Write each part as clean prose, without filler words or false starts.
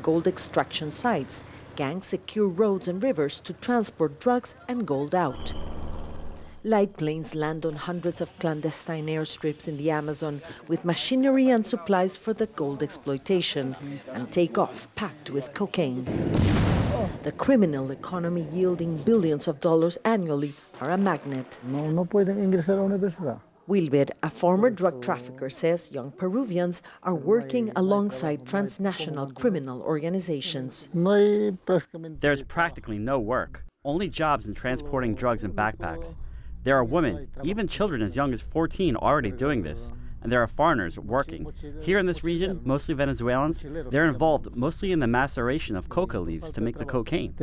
gold extraction sites. Gangs secure roads and rivers to transport drugs and gold out. Light planes land on hundreds of clandestine airstrips in the Amazon with machinery and supplies for the gold exploitation and take off packed with cocaine. The criminal economy yielding billions of dollars annually are a magnet. No pueden ingresar a una universidad. Wilber, a former drug trafficker, says young Peruvians are working alongside transnational criminal organizations. There's practically no work, only jobs in transporting drugs in backpacks. There are women, even children as young as 14, already doing this. And there are foreigners working. Here in this region, mostly Venezuelans, they're involved mostly in the maceration of coca leaves to make the cocaine.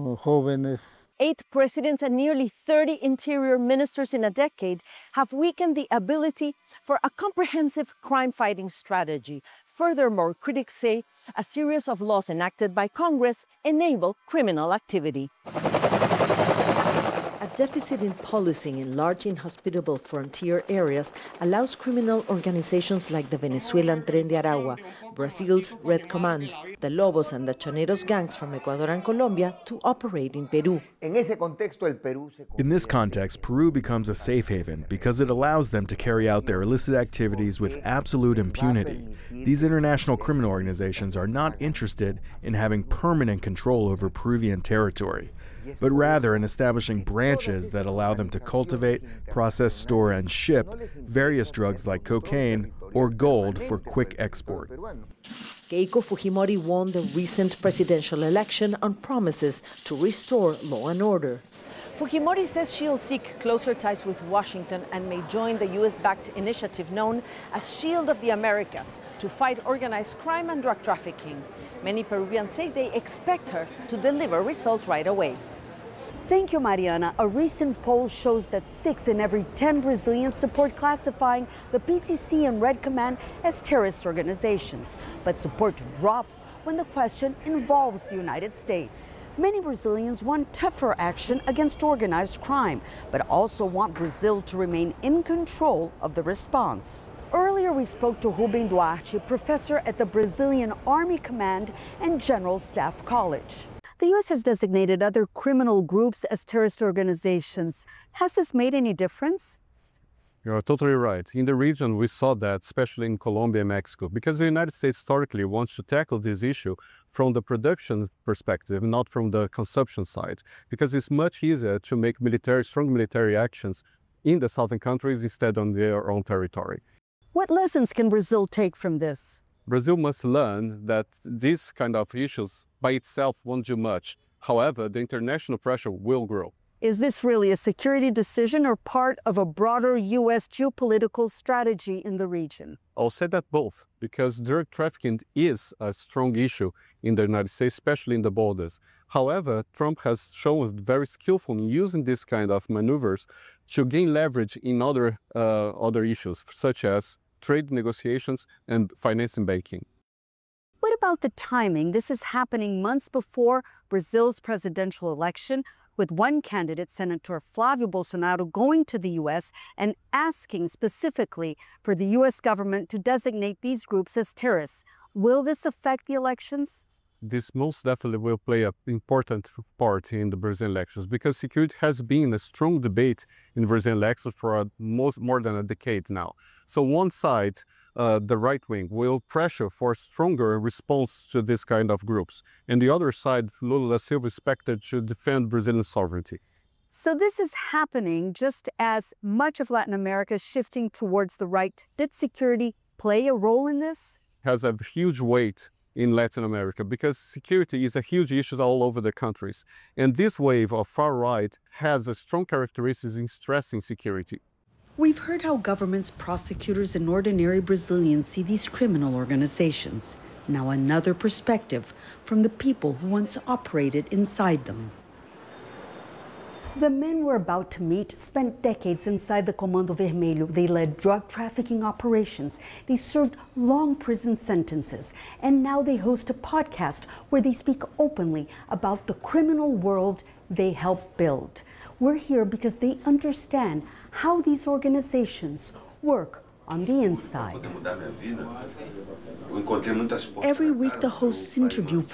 8 presidents and nearly 30 interior ministers in a decade have weakened the ability for a comprehensive crime-fighting strategy. Furthermore, critics say a series of laws enacted by Congress enable criminal activity. A deficit in policing in large inhospitable frontier areas allows criminal organizations like the Venezuelan Tren de Aragua, Brazil's Red Command, the Lobos and the Choneros gangs from Ecuador and Colombia to operate in Peru. In this context, Peru becomes a safe haven because it allows them to carry out their illicit activities with absolute impunity. These international criminal organizations are not interested in having permanent control over Peruvian territory, but rather in establishing branches that allow them to cultivate, process, store, and ship various drugs like cocaine or gold for quick export. Keiko Fujimori won the recent presidential election on promises to restore law and order. Fujimori says she'll seek closer ties with Washington and may join the U.S.-backed initiative known as Shield of the Americas to fight organized crime and drug trafficking. Many Peruvians say they expect her to deliver results right away. Thank you, Mariana. A recent poll shows that 6 in every 10 Brazilians support classifying the PCC and Red Command as terrorist organizations. But support drops when the question involves the United States. Many Brazilians want tougher action against organized crime, but also want Brazil to remain in control of the response. Earlier, we spoke to Rubem Duarte, professor at the Brazilian Army Command and General Staff College. The U.S. has designated other criminal groups as terrorist organizations. Has this made any difference? You're totally right. In the region, we saw that, especially in Colombia and Mexico, because the United States historically wants to tackle this issue from the production perspective, not from the consumption side, because it's much easier to make strong military actions in the southern countries instead on their own territory. What lessons can Brazil take from this? Brazil must learn that these kind of issues by itself won't do much. However, the international pressure will grow. Is this really a security decision or part of a broader U.S. geopolitical strategy in the region? I'll say that both, because drug trafficking is a strong issue in the United States, especially in the borders. However, Trump has shown very skillful in using this kind of maneuvers to gain leverage in other issues, such as trade negotiations and financing banking. What about the timing? This is happening months before Brazil's presidential election, with one candidate, Senator Flávio Bolsonaro, going to the U.S. and asking specifically for the U.S. government to designate these groups as terrorists. Will this affect the elections? This most definitely will play an important part in the Brazilian elections, because security has been a strong debate in Brazilian elections for more than a decade now. So one side, the right wing, will pressure for a stronger response to this kind of groups. And the other side, Lula da Silva, is expected to defend Brazilian sovereignty. So this is happening just as much of Latin America is shifting towards the right. Did security play a role in this? It has a huge weight in Latin America, because security is a huge issue all over the countries. And this wave of far right has a strong characteristics in stressing security. We've heard how governments, prosecutors, and ordinary Brazilians see these criminal organizations. Now another perspective from the people who once operated inside them. The men we're about to meet spent decades inside the Comando Vermelho. They led drug trafficking operations. They served long prison sentences. And now they host a podcast where they speak openly about the criminal world they helped build. We're here because they understand how these organizations work on the inside. Every week, the hosts interview